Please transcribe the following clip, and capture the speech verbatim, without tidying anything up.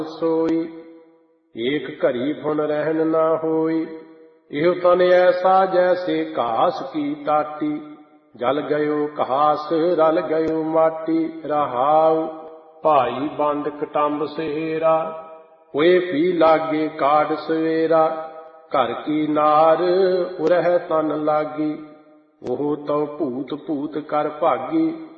सोई। एक घड़ी फुन रहन ना होई। इहो तन ऐसा जैसे घास की टाटी। जल गयो घास रल गयो माटी। रहाउ भाई बंद कटंब सहेरा। होए पी लागे काड सवेरा। घर की नार उरह तन लागी। ओह तो भूत भूत कर भागी।